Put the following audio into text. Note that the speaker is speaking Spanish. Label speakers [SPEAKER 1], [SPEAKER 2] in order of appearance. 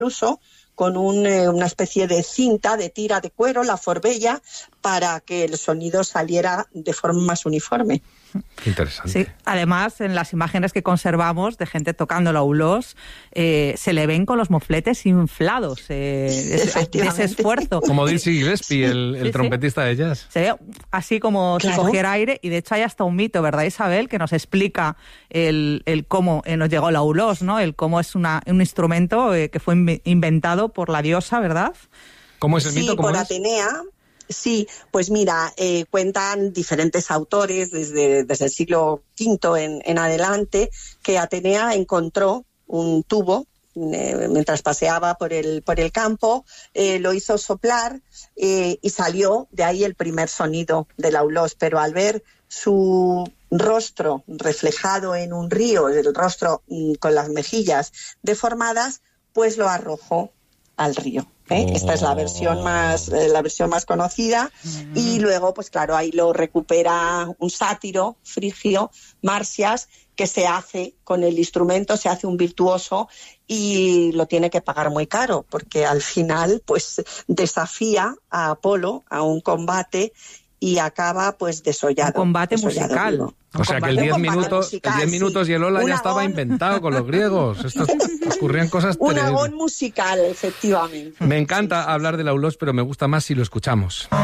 [SPEAKER 1] uso con una especie de cinta, de tira de cuero, la forbella, para que el sonido saliera de forma más uniforme.
[SPEAKER 2] Qué interesante.
[SPEAKER 3] Sí, además, en las imágenes que conservamos de gente tocando la aulós, se le ven con los mofletes inflados de ese esfuerzo.
[SPEAKER 2] Como Dizzy Gillespie, el trompetista de jazz.
[SPEAKER 3] Se ve así como si cogiera aire, y de hecho hay hasta un mito, ¿verdad, Isabel?, que nos explica el cómo nos llegó la aulós, ¿no? El cómo es un instrumento que fue inventado por la diosa, ¿verdad?
[SPEAKER 2] ¿Cómo es el mito? ¿Cómo
[SPEAKER 1] por
[SPEAKER 2] es?
[SPEAKER 1] Atenea. Sí, pues mira, cuentan diferentes autores desde el siglo V en adelante que Atenea encontró un tubo mientras paseaba por el campo, lo hizo soplar y salió de ahí el primer sonido del aulós, pero al ver su rostro reflejado en un río, el rostro con las mejillas deformadas, pues lo arrojó al río. Esta es la versión más conocida. Y luego, pues claro, ahí lo recupera un sátiro frigio, Marsias, que se hace con el instrumento, se hace un virtuoso y lo tiene que pagar muy caro, porque al final pues desafía a Apolo a un combate y acaba pues desollado.
[SPEAKER 3] Un combate musical.
[SPEAKER 1] Vivo.
[SPEAKER 2] O sea que el 10 minutos y el hola ya estaba inventado con los griegos. Estos ocurrían cosas
[SPEAKER 1] un
[SPEAKER 2] terribles.
[SPEAKER 1] agón musical, efectivamente.
[SPEAKER 2] Me encanta hablar del aulós, pero me gusta más si lo escuchamos.